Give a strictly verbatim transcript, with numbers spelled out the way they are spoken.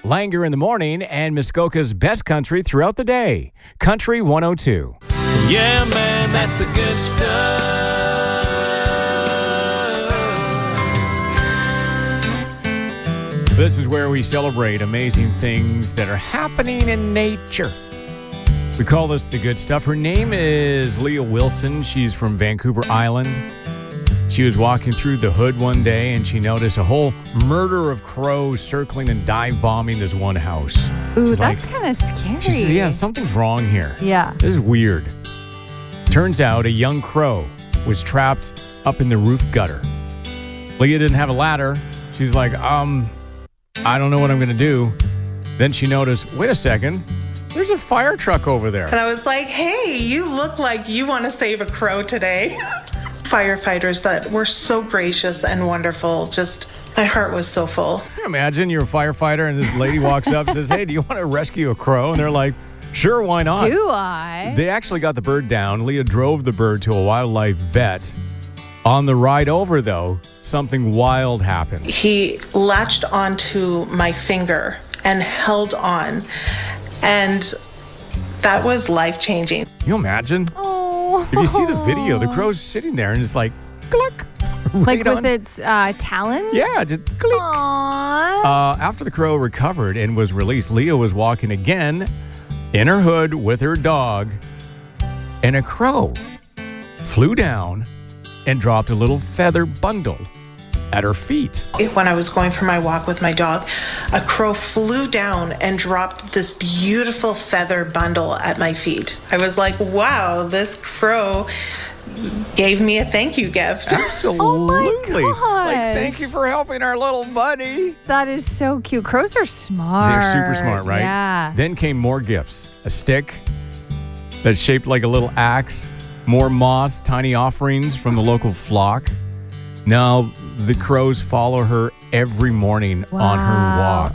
Langer in the morning and Muskoka's best country throughout the day. Country one oh two. Yeah, man, that's the good stuff. This is where we celebrate amazing things that are happening in nature. We call this the good stuff. Her name is Leah Wilson. She's from Vancouver Island. She was walking through the hood one day and she noticed a whole murder of crows circling and dive bombing this one house. Ooh, She's that's like- kind of scary. She says, yeah, something's wrong here. Yeah. This is weird. Turns out a young crow was trapped up in the roof gutter. Leah didn't have a ladder. She's like, um, I don't know what I'm going to do. Then she noticed, wait a second, there's a fire truck over there. And I was like, hey, you look like you want to save a crow today. Firefighters that were so gracious and wonderful. Just, my heart was so full. Can you imagine you're a firefighter and this lady walks up and says, hey, do you want to rescue a crow? And they're like, sure, why not? Do I? They actually got the bird down. Leah drove the bird to a wildlife vet. On the ride over, though, something wild happened. He latched onto my finger and held on. And that was life-changing. Can you imagine? Oh. If you see the video, the crow's sitting there and it's like, click. Like right with on. its uh, talons? Yeah, just click. Aww. Uh, after the crow recovered and was released, Leah was walking again in her hood with her dog, and a crow flew down and dropped a little feather bundle at her feet. When I was going for my walk with my dog, a crow flew down and dropped this beautiful feather bundle at my feet. I was like, wow, this crow gave me a thank you gift. Absolutely. Oh my Like, gosh. thank you for helping our little buddy. That is so cute. Crows are smart. They're super smart, right? Yeah. Then came more gifts. A stick that's shaped like a little axe, more moss, tiny offerings from the local flock. Now the crows follow her every morning on her Wow. walk.